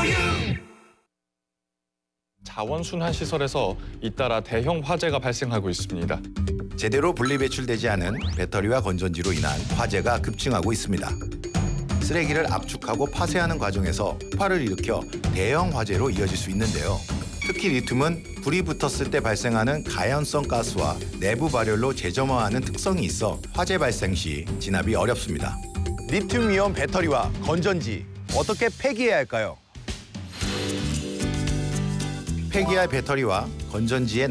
자원순환 시설에서 잇따라 대형 화재가 발생하고 있습니다. 제대로 분리배출되지 않은 배터리와 건전지로 인한 화재가 급증하고 있습니다. 쓰레기를 압축하고 파쇄하는 과정에서 폭발을 일으켜 대형 화재로 이어질 수 있는데요. 특히 리튬은 불이 붙었을 때 발생하는 가연성 가스와 내부 발열로 재점화하는 특성이 있어 화재 발생 시 진압이 어렵습니다. 리튬이온 배터리와 건전지 어떻게 폐기해야 할까요? 폐기할 배터리와 건전지의